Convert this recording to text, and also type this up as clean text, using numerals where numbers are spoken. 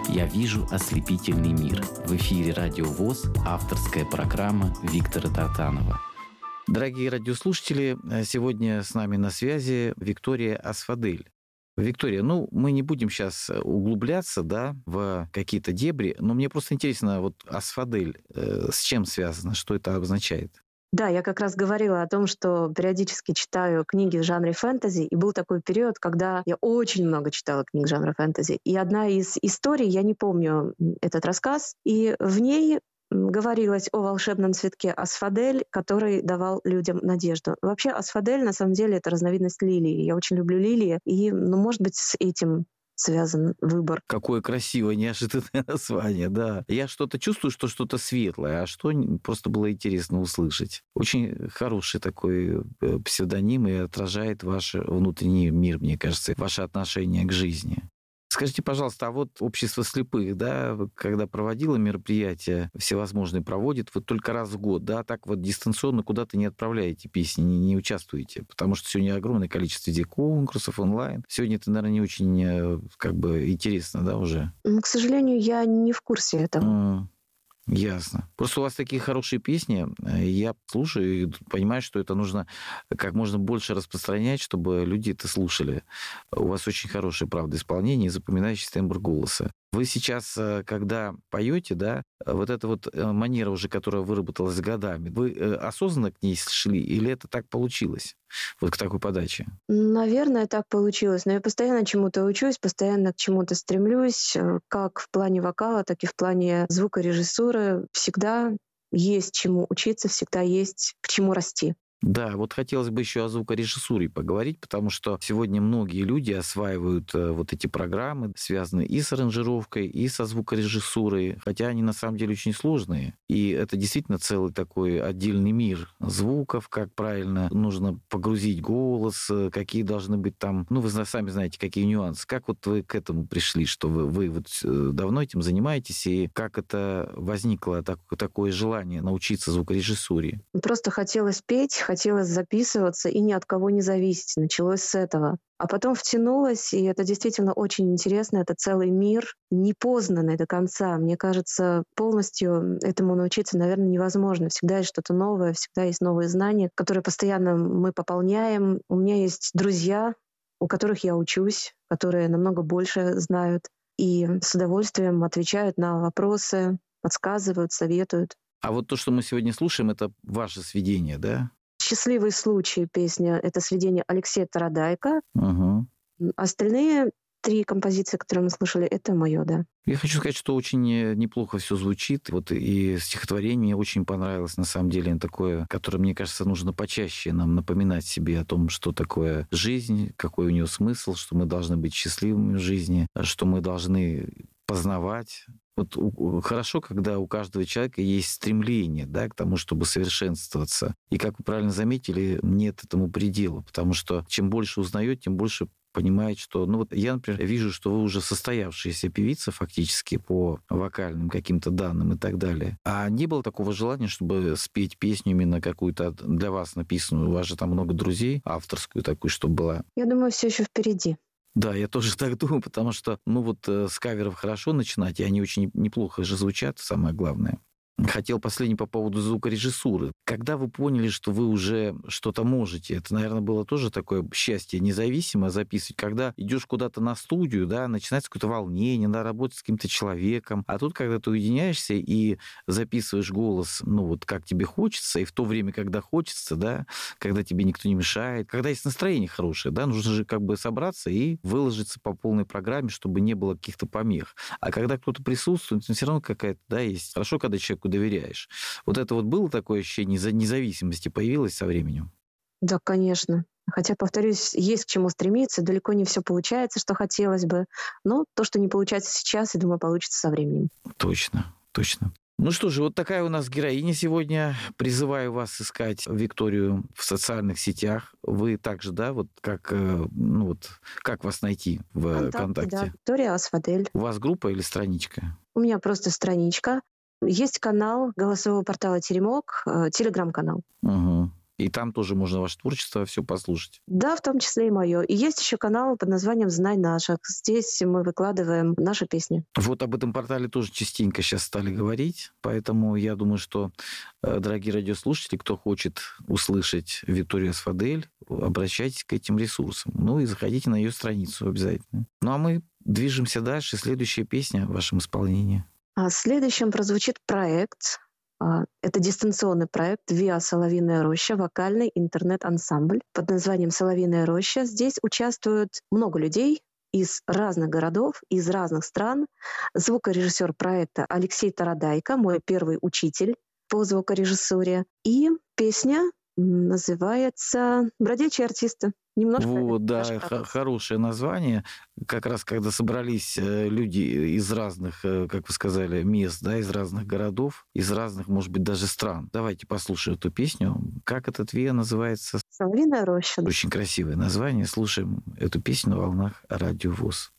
«Я вижу ослепительный мир». В эфире «Радио ВОС», авторская программа Виктора Тартанова. Дорогие радиослушатели, сегодня с нами на связи Виктория Асфадель. Виктория, мы не будем сейчас углубляться, в какие-то дебри, но мне просто интересно, вот Асфадель, с чем связано, что это обозначает? Да, я как раз говорила о том, что периодически читаю книги в жанре фэнтези, и был такой период, когда я очень много читала книг жанра фэнтези. И одна из историй, я не помню этот рассказ, и в ней говорилось о волшебном цветке асфадель, который давал людям надежду. Вообще асфадель, на самом деле, это разновидность лилии. Я очень люблю лилии, и, может быть, с этим связан выбор. Какое красивое, неожиданное название, да. Я что-то чувствую, что что-то светлое, а что просто было интересно услышать. Очень хороший такой псевдоним и отражает ваш внутренний мир, мне кажется, ваше отношение к жизни. Скажите, пожалуйста, а вот общество слепых, когда проводило мероприятия, всевозможные проводит, вот только раз в год, так вот дистанционно куда-то не отправляете песни, не участвуете, потому что сегодня огромное количество конкурсов онлайн. Сегодня это, наверное, не очень интересно, уже? К сожалению, я не в курсе этого. Ясно. Просто у вас такие хорошие песни, я слушаю и понимаю, что это нужно как можно больше распространять, чтобы люди это слушали. У вас очень хорошее, правда, исполнение и запоминающий тембр голоса. Вы сейчас, когда поете, вот эта вот манера уже, которая выработалась с годами, вы осознанно к ней шли или это так получилось? Вот к такой подаче? Наверное, так получилось. Но я постоянно чему-то учусь, постоянно к чему-то стремлюсь, как в плане вокала, так и в плане звукорежиссуры. Всегда есть чему учиться, всегда есть к чему расти. Да, вот хотелось бы еще о звукорежиссуре поговорить, потому что сегодня многие люди осваивают вот эти программы, связанные и с аранжировкой, и со звукорежиссурой, хотя они на самом деле очень сложные. И это действительно целый такой отдельный мир звуков, как правильно нужно погрузить голос, какие должны быть там, вы сами знаете, какие нюансы. Как вот вы к этому пришли, что вы вот давно этим занимаетесь, и как это возникло, такое желание научиться звукорежиссуре? Просто хотелось петь, хотелось записываться и ни от кого не зависеть. Началось с этого. А потом втянулась, и это действительно очень интересно. Это целый мир, непознанный до конца. Мне кажется, полностью этому научиться, наверное, невозможно. Всегда есть что-то новое, всегда есть новые знания, которые постоянно мы пополняем. У меня есть друзья, у которых я учусь, которые намного больше знают и с удовольствием отвечают на вопросы, подсказывают, советуют. А вот то, что мы сегодня слушаем, это ваше сведение, да? «Счастливый случай» песня — это сведение Алексея Тарадайка. Угу. Остальные 3 композиции, которые мы слышали, это моё, да. Я хочу сказать, что очень неплохо все звучит. Вот и стихотворение мне очень понравилось, на самом деле, такое, которое, мне кажется, нужно почаще нам напоминать себе о том, что такое жизнь, какой у нее смысл, что мы должны быть счастливыми в жизни, что мы должны познавать. Вот хорошо, когда у каждого человека есть стремление, к тому, чтобы совершенствоваться. И, как вы правильно заметили, нет этому предела, потому что чем больше узнает, тем больше понимает, что... я, например, вижу, что вы уже состоявшаяся певица фактически по вокальным каким-то данным и так далее. А не было такого желания, чтобы спеть песню именно какую-то для вас написанную? У вас же там много друзей, авторскую такую, чтобы была. Я думаю, все еще впереди. Да, я тоже так думаю, потому что, с каверов хорошо начинать, и они очень неплохо же звучат, самое главное. Хотел последний по поводу звукорежиссуры. Когда вы поняли, что вы уже что-то можете, это, наверное, было тоже такое счастье независимо записывать. Когда идешь куда-то на студию, начинается какое-то волнение, надо работать с каким-то человеком. А тут, когда ты уединяешься и записываешь голос, как тебе хочется, и в то время, когда хочется, когда тебе никто не мешает, когда есть настроение хорошее, нужно же собраться и выложиться по полной программе, чтобы не было каких-то помех. А когда кто-то присутствует, все равно какая-то, есть. Хорошо, когда человеку доверяешь. Вот это вот было такое ощущение независимости, появилось со временем? Да, конечно. Хотя, повторюсь, есть к чему стремиться, далеко не все получается, что хотелось бы, но то, что не получается сейчас, я думаю, получится со временем. Точно. Ну что же, вот такая у нас героиня сегодня. Призываю вас искать Викторию в социальных сетях. Вы также, как вас найти в ВКонтакте? Да, Виктория Асфадель. У вас группа или страничка? У меня просто страничка. Есть канал голосового портала «Теремок», телеграм-канал. Угу. И там тоже можно ваше творчество все послушать. Да, в том числе и мое. И есть еще канал под названием «Знай наших». Здесь мы выкладываем наши песни. Вот об этом портале тоже частенько сейчас стали говорить, поэтому я думаю, что, дорогие радиослушатели, кто хочет услышать Викторию Асфадель, обращайтесь к этим ресурсам. Ну и заходите на ее страницу обязательно. Ну а мы движемся дальше. Следующая песня в вашем исполнении. Следующим прозвучит проект. Это дистанционный проект «Виа Соловьиная роща», вокальный интернет-ансамбль под названием «Соловьиная роща». Здесь участвуют много людей из разных городов, из разных стран. Звукорежиссер проекта Алексей Тарадайко, мой первый учитель по звукорежиссуре. И песня называется «Бродячие артисты». Немножко Вот, да, наш процесс. хорошее название. Как раз когда собрались люди из разных, как вы сказали, мест, да, из разных городов, из разных, может быть, даже стран. Давайте послушаем эту песню. Как этот ВИА называется? «Соловьиная роща». Очень красивое название. Слушаем эту песню на волнах Радио ВОС.